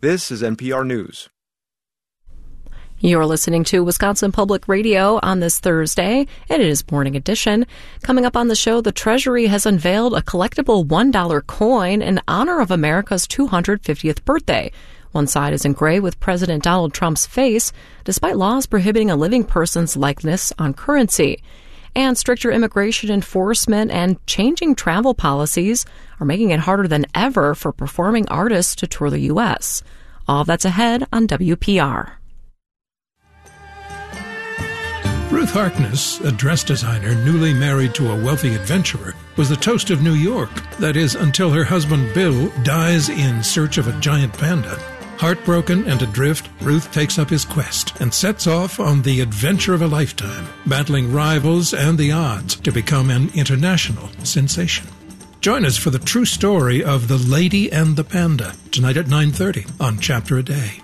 This is NPR News. You're listening to Wisconsin Public Radio on this Thursday, and it is Morning Edition. Coming up on the show, the Treasury has unveiled a collectible $1 coin in honor of America's 250th birthday. One side is in gray with President Donald Trump's face, despite laws prohibiting a living person's likeness on currency. And stricter immigration enforcement and changing travel policies are making it harder than ever for performing artists to tour the U.S. All that's ahead on WPR. Ruth Harkness, a dress designer newly married to a wealthy adventurer, was the toast of New York. That is, until her husband Bill dies in search of a giant panda. Heartbroken and adrift, Ruth takes up his quest and sets off on the adventure of a lifetime, battling rivals and the odds to become an international sensation. Join us for the true story of The Lady and the Panda, tonight at 9:30 on Chapter a Day.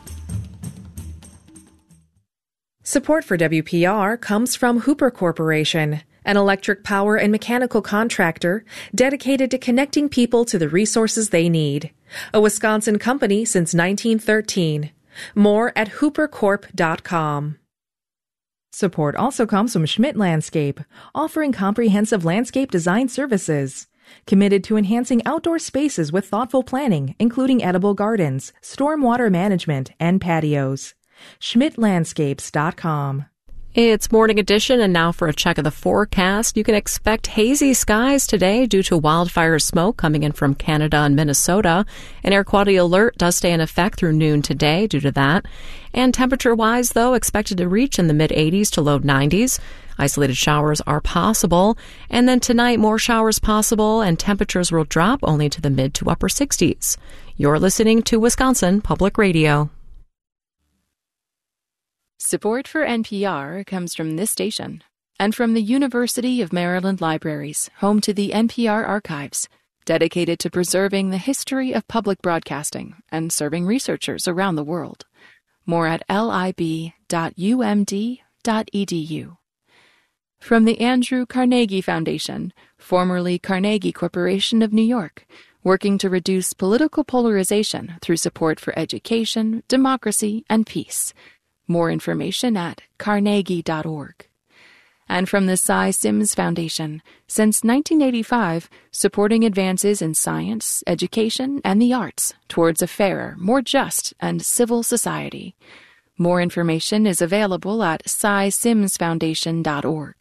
Support for WPR comes from Hooper Corporation, an electric power and mechanical contractor dedicated to connecting people to the resources they need. A Wisconsin company since 1913. More at hoopercorp.com. Support also comes from Schmidt Landscape, offering comprehensive landscape design services. Committed to enhancing outdoor spaces with thoughtful planning, including edible gardens, stormwater management, and patios. SchmidtLandscapes.com. It's Morning Edition, and now for a check of the forecast. You can expect hazy skies today due to wildfire smoke coming in from Canada and Minnesota. An air quality alert does stay in effect through noon today due to that. And temperature-wise, though, expected to reach in the mid-80s to low 90s. Isolated showers are possible. And then tonight, more showers possible, and temperatures will drop only to the mid to upper 60s. You're listening to Wisconsin Public Radio. Support for NPR comes from this station and from the University of Maryland Libraries, home to the NPR Archives, dedicated to preserving the history of public broadcasting and serving researchers around the world. More at lib.umd.edu. From the Andrew Carnegie Foundation, formerly Carnegie Corporation of New York, working to reduce political polarization through support for education, democracy, and peace. More information at carnegie.org. And from the Cy Sims Foundation, since 1985, supporting advances in science, education, and the arts towards a fairer, more just, and civil society. More information is available at cysimsfoundation.org.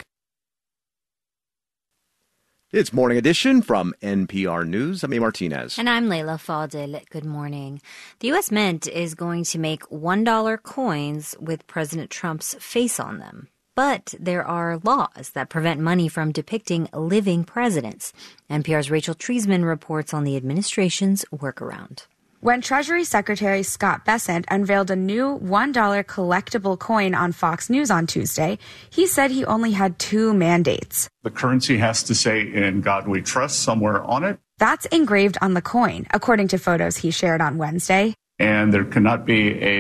It's Morning Edition from NPR News. I'm A. Martinez. And I'm Layla Fadil. Good morning. The U.S. Mint is going to make $1 coins with President Trump's face on them. But there are laws that prevent money from depicting living presidents. NPR's Rachel Treisman reports on the administration's workaround. When Treasury Secretary Scott Bessent unveiled a new $1 collectible coin on Fox News on Tuesday, he said he only had two mandates. The currency has to say, "In God We Trust," somewhere on it. That's engraved on the coin, according to photos he shared on Wednesday. And there cannot be a